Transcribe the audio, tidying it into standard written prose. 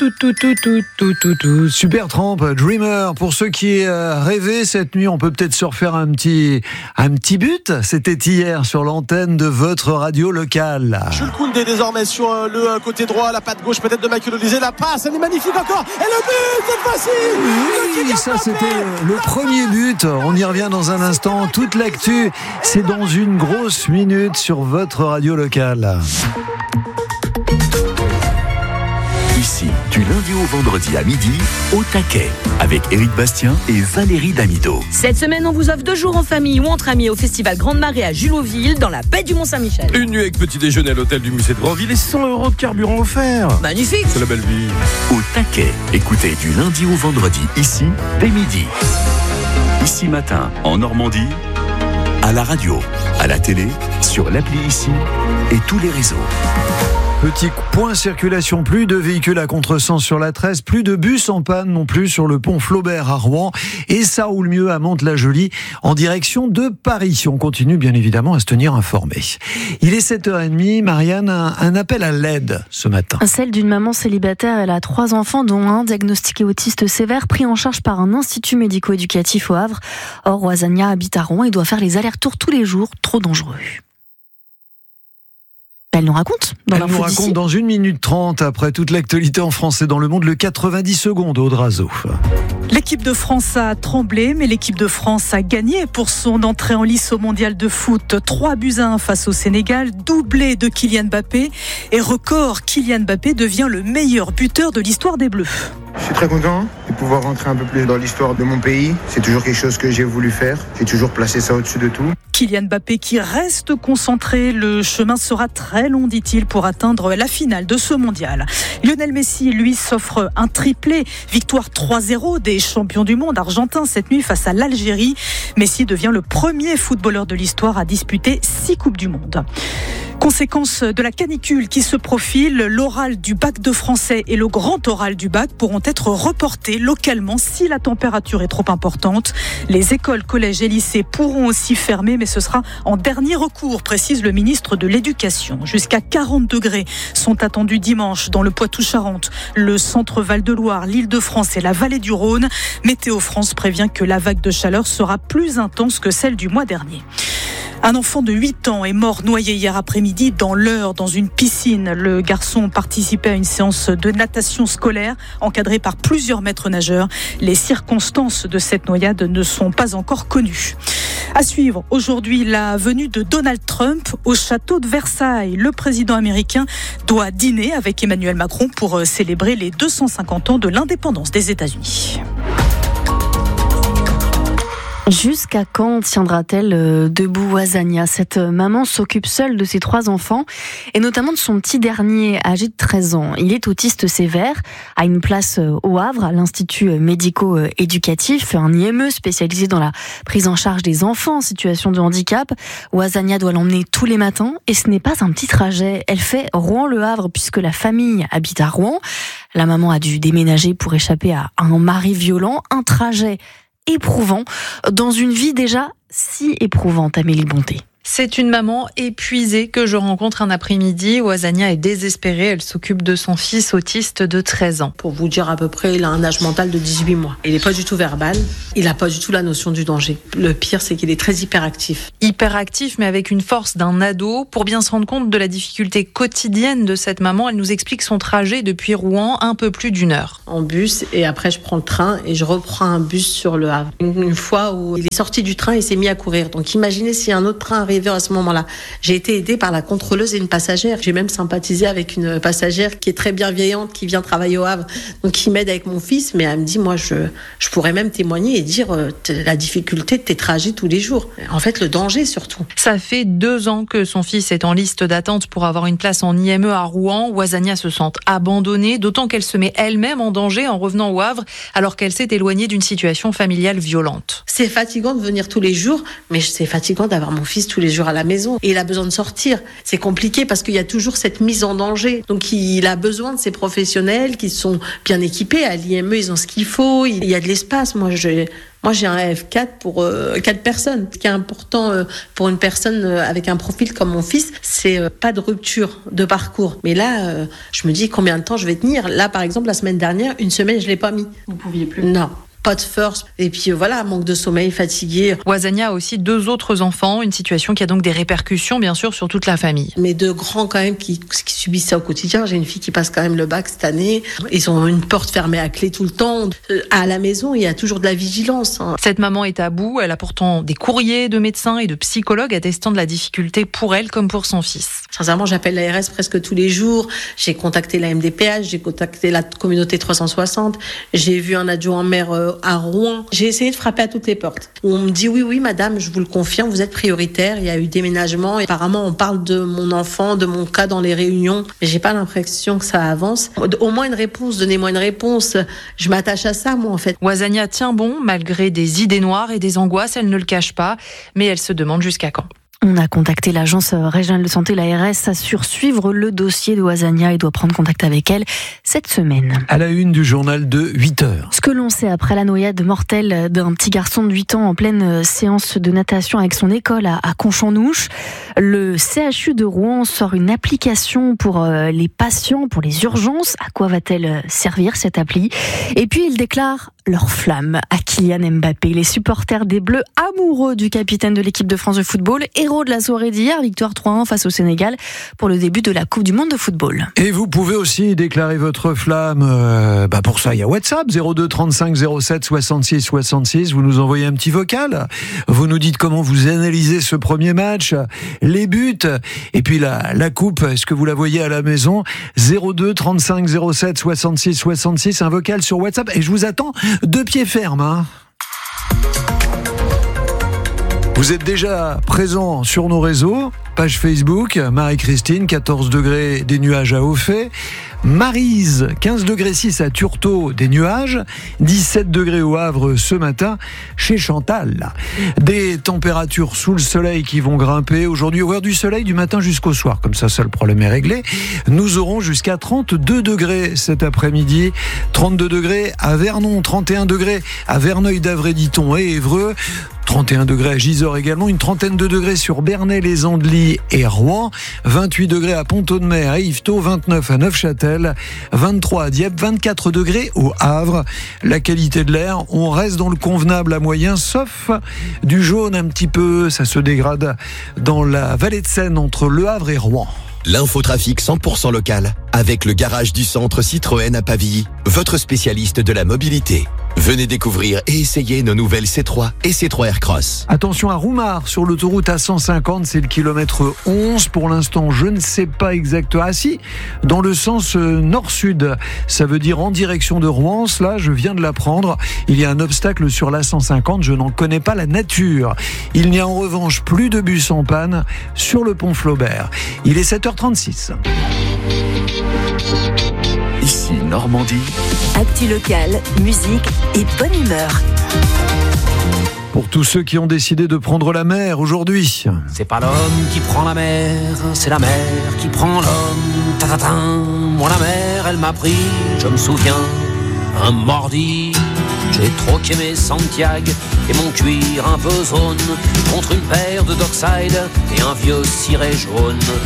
Supertramp, Dreamer. Pour ceux qui rêvaient cette nuit, on peut peut-être se refaire un petit but. C'était hier sur l'antenne de votre radio locale. Jules Koundé désormais sur le côté droit, la patte gauche peut-être de Michael Olise. La passe, elle est magnifique encore. Et le but cette fois-ci. Oui, ça c'était le premier but. On y revient dans un instant. Toute l'actu, c'est dans une grosse minute sur votre radio locale. Ici, du lundi au vendredi à midi, au taquet, avec Éric Bastien et Valérie Damido. Cette semaine, on vous offre 2 jours en famille ou entre amis au festival Grande Marée à Juloville, dans la baie du Mont-Saint-Michel. Une nuit avec petit déjeuner à l'hôtel du musée de Grandville et 100 € de carburant offert. Magnifique. C'est la belle vie. Au taquet, écoutez du lundi au vendredi, ici, dès midi. Ici matin, en Normandie, à la radio, à la télé, sur l'appli Ici et tous les réseaux. Petit point circulation, plus de véhicules à contresens sur la 13, plus de bus en panne non plus sur le pont Flaubert à Rouen, et ça roule mieux à Mantes-la-Jolie en direction de Paris. On continue bien évidemment à se tenir informé. Il est 7h30, Marianne, un appel à l'aide ce matin. Celle d'une maman célibataire, elle a 3 enfants dont un diagnostiqué autiste sévère, pris en charge par un institut médico-éducatif au Havre. Or, Ouazania habite à Rouen et doit faire les allers-retours tous les jours, trop dangereux. Elle nous raconte dans 1 minute 30 après toute l'actualité en France et dans le monde, le 90 secondes au Drazo. L'équipe de France a tremblé, mais l'équipe de France a gagné pour son entrée en lice au mondial de foot. 3-1 face au Sénégal, doublé de Kylian Mbappé. Et record, Kylian Mbappé devient le meilleur buteur de l'histoire des Bleus. Je suis très content de pouvoir rentrer un peu plus dans l'histoire de mon pays. C'est toujours quelque chose que j'ai voulu faire. J'ai toujours placé ça au-dessus de tout. Kylian Mbappé qui reste concentré. Le chemin sera très long, dit-il, pour atteindre la finale de ce mondial. Lionel Messi, lui, s'offre un triplé. Victoire 3-0 des champions du monde argentins cette nuit face à l'Algérie. Messi devient le premier footballeur de l'histoire à disputer 6 Coupes du Monde. Conséquence de la canicule qui se profile, l'oral du bac de français et le grand oral du bac pourront être reportés localement si la température est trop importante. Les écoles, collèges et lycées pourront aussi fermer, mais ce sera en dernier recours, précise le ministre de l'Éducation. Jusqu'à 40 degrés sont attendus dimanche dans le Poitou-Charentes, le centre Val-de-Loire, l'Île-de-France et la vallée du Rhône. Météo France prévient que la vague de chaleur sera plus intense que celle du mois dernier. Un enfant de 8 ans est mort noyé hier après-midi dans l'Eure, dans une piscine. Le garçon participait à une séance de natation scolaire encadrée par plusieurs maîtres nageurs. Les circonstances de cette noyade ne sont pas encore connues. À suivre aujourd'hui la venue de Donald Trump au château de Versailles. Le président américain doit dîner avec Emmanuel Macron pour célébrer les 250 ans de l'indépendance des États-Unis. Jusqu'à quand tiendra-t-elle debout Ouazania ? Cette maman s'occupe seule de ses 3 enfants et notamment de son petit dernier âgé de 13 ans. Il est autiste sévère, a une place au Havre, à l'Institut médico-éducatif, un IME spécialisé dans la prise en charge des enfants en situation de handicap. Ouazania doit l'emmener tous les matins et ce n'est pas un petit trajet. Elle fait Rouen-Le Havre puisque la famille habite à Rouen. La maman a dû déménager pour échapper à un mari violent, un trajet éprouvant, dans une vie déjà si éprouvante, Amélie Bonté. C'est une maman épuisée que je rencontre un après-midi. Ouazania est désespérée. Elle s'occupe de son fils autiste de 13 ans. Pour vous dire à peu près, il a un âge mental de 18 mois. Il n'est pas du tout verbal. Il n'a pas du tout la notion du danger. Le pire, c'est qu'il est très hyperactif. Hyperactif, mais avec une force d'un ado. Pour bien se rendre compte de la difficulté quotidienne de cette maman, elle nous explique son trajet depuis Rouen, un peu plus d'1 heure. En bus, et après je prends le train et je reprends un bus sur le Havre. Une fois où il est sorti du train, il s'est mis à courir. Donc imaginez si un autre train arrivait à ce moment-là. J'ai été aidée par la contrôleuse et une passagère. J'ai même sympathisé avec une passagère qui est très bienveillante, qui vient travailler au Havre, donc qui m'aide avec mon fils, mais elle me dit, moi, je pourrais même témoigner et dire la difficulté de tes trajets tous les jours. En fait, le danger surtout. Ça fait 2 ans que son fils est en liste d'attente pour avoir une place en IME à Rouen. Ouazania se sent abandonnée, d'autant qu'elle se met elle-même en danger en revenant au Havre, alors qu'elle s'est éloignée d'une situation familiale violente. C'est fatigant de venir tous les jours, mais c'est fatigant d'avoir mon fils tous les jours à la maison. Et il a besoin de sortir. C'est compliqué parce qu'il y a toujours cette mise en danger. Donc il a besoin de ces professionnels qui sont bien équipés. À l'IME, ils ont ce qu'il faut. Il y a de l'espace. Moi, Moi, j'ai un F4 pour 4 personnes. Ce qui est important pour une personne avec un profil comme mon fils, c'est pas de rupture de parcours. Mais là, je me dis combien de temps je vais tenir. Là, par exemple, la semaine dernière, une semaine, je l'ai pas mis. Vous pouviez plus? Non. Pas de force, et puis voilà, manque de sommeil, fatigué. Wazania a aussi 2 autres enfants, une situation qui a donc des répercussions bien sûr sur toute la famille. Mes 2 grands quand même qui subissent ça au quotidien. J'ai une fille qui passe quand même le bac cette année. Ils ont une porte fermée à clé tout le temps. À la maison, il y a toujours de la vigilance. Cette maman est à bout, elle a pourtant des courriers de médecins et de psychologues attestant de la difficulté pour elle comme pour son fils. Sincèrement, j'appelle l'ARS presque tous les jours. J'ai contacté la MDPH, j'ai contacté la communauté 360. J'ai vu un adjoint maire à Rouen. J'ai essayé de frapper à toutes les portes. On me dit oui, madame, je vous le confirme, vous êtes prioritaire. Il y a eu déménagement. Et apparemment, on parle de mon enfant, de mon cas dans les réunions. Mais j'ai pas l'impression que ça avance. Au moins une réponse, donnez-moi une réponse. Je m'attache à ça, moi, en fait. Wazania tient bon, malgré des idées noires et des angoisses. Elle ne le cache pas, mais elle se demande jusqu'à quand. On a contacté l'agence régionale de santé, l'ARS, assure suivre le dossier de Wazania et doit prendre contact avec elle cette semaine. À la une du journal de 8h. Ce que l'on sait après la noyade mortelle d'un petit garçon de 8 ans en pleine séance de natation avec son école à Conch-en-Ouche, le CHU de Rouen sort une application pour les patients, pour les urgences. À quoi va-t-elle servir cette appli? Et puis il déclare leur flamme à Kylian Mbappé. Les supporters des Bleus, amoureux du capitaine de l'équipe de France de football, héros de la soirée d'hier, victoire 3-1 face au Sénégal pour le début de la Coupe du Monde de football. Et vous pouvez aussi déclarer votre flamme. Pour ça, il y a WhatsApp 02 35 07 66 66. Vous nous envoyez un petit vocal. Vous nous dites comment vous analysez ce premier match, les buts, et puis la coupe. Est-ce que vous la voyez à la maison? 02 35 07 66 66. Un vocal sur WhatsApp. Et je vous attends de pied ferme. Hein. Vous êtes déjà présent sur nos réseaux, page Facebook, Marie-Christine, 14 degrés, des nuages à Auffay. Maryse, 15 degrés 6 à Turtot, des nuages, 17 degrés au Havre ce matin, chez Chantal. Des températures sous le soleil qui vont grimper. Aujourd'hui, horaire du soleil du matin jusqu'au soir. Comme ça, le problème est réglé. Nous aurons jusqu'à 32 degrés cet après-midi. 32 degrés à Vernon, 31 degrés à Verneuil-d'Avray-Diton et Évreux. 31 degrés à Gisors également, une trentaine de degrés sur Bernay-les-Andelys et Rouen, 28 degrés à Pont-Audemer et Yvetot, 29 à Neufchâtel, 23 à Dieppe, 24 degrés au Havre. La qualité de l'air, on reste dans le convenable à moyen, sauf du jaune un petit peu, ça se dégrade dans la vallée de Seine entre Le Havre et Rouen. L'infotrafic 100% local avec le garage du centre Citroën à Pavilly, votre spécialiste de la mobilité. Venez découvrir et essayer nos nouvelles C3 et C3 Aircross. Attention à Roumar, sur l'autoroute A150, c'est le kilomètre 11. Pour l'instant, je ne sais pas exactement. Ah si, dans le sens nord-sud, ça veut dire en direction de Rouen. Là, je viens de l'apprendre. Il y a un obstacle sur l'A150, je n'en connais pas la nature. Il n'y a en revanche plus de bus en panne sur le pont Flaubert. Il est 7h36. Ici Normandie. Actu locale, musique et bonne humeur. Pour tous ceux qui ont décidé de prendre la mer aujourd'hui. C'est pas l'homme qui prend la mer, c'est la mer qui prend l'homme. Ta-ta-ta. Moi la mer, elle m'a pris, je me souviens, un mardi. J'ai troqué mes Santiago et mon cuir un peu zone contre une paire de Dockside et un vieux ciré jaune.